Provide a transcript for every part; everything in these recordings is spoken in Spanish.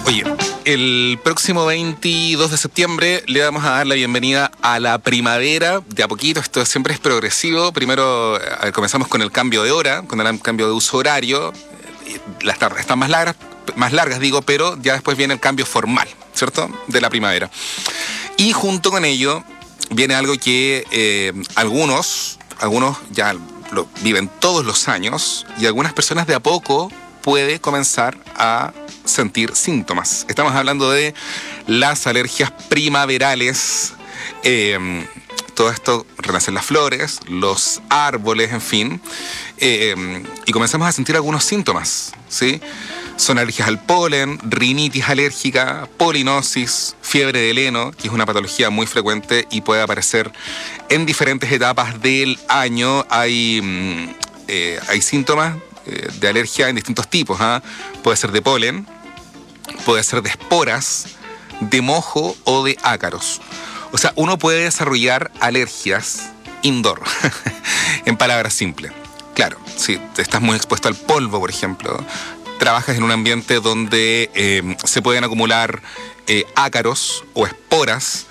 Oye, el próximo 22 de septiembre le vamos a dar la bienvenida a la primavera. De a poquito, esto siempre es progresivo. Primero comenzamos con el cambio de hora, con el cambio de uso horario. Las tardes están más largas, pero ya después viene el cambio formal, ¿cierto?, de la primavera. Y junto con ello viene algo que algunos ya lo viven todos los años y algunas personas de a poco puede comenzar a sentir síntomas. Estamos hablando de las alergias primaverales. Todo esto, renacen las flores, los árboles, en fin. Y comenzamos a sentir algunos síntomas, ¿sí? Son alergias al polen, rinitis alérgica, polinosis, fiebre del heno, que es una patología muy frecuente y puede aparecer en diferentes etapas del año. Hay síntomas de alergia en distintos tipos, ¿eh? Puede ser de polen, puede ser de esporas, de mojo o de ácaros. O sea, uno puede desarrollar alergias indoor, en palabras simples. Claro, si estás muy expuesto al polvo, por ejemplo, trabajas en un ambiente donde se pueden acumular ácaros o esporas,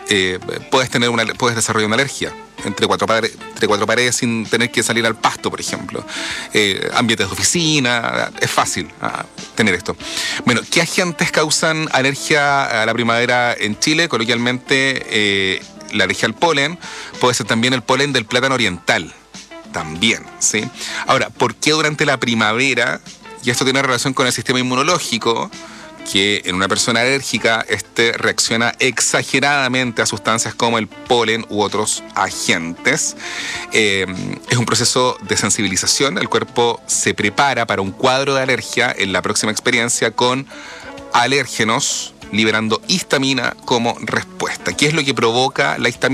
puedes desarrollar una alergia entre cuatro paredes sin tener que salir al pasto, por ejemplo. Ambientes de oficina, es fácil tener esto. Bueno, ¿qué agentes causan alergia a la primavera en Chile? Coloquialmente, la alergia al polen. Puede ser también el polen del plátano oriental, también, ¿sí? Ahora, ¿por qué durante la primavera? Y esto tiene relación con el sistema inmunológico, que en una persona alérgica reacciona exageradamente a sustancias como el polen u otros agentes. Es un proceso de sensibilización. El cuerpo se prepara para un cuadro de alergia en la próxima experiencia con alérgenos, liberando histamina como respuesta. ¿Qué es lo que provoca la histamina?